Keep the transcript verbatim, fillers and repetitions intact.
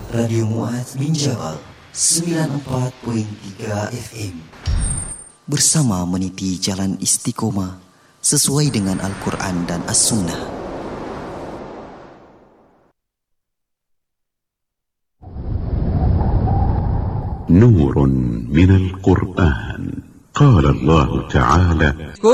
Radio Mu'adz bin Jabal sembilan puluh empat perpuluhan tiga F M. Bersama meniti jalan istiqomah sesuai dengan Al-Quran dan As-Sunnah. نور من القرآن قال الله تعالى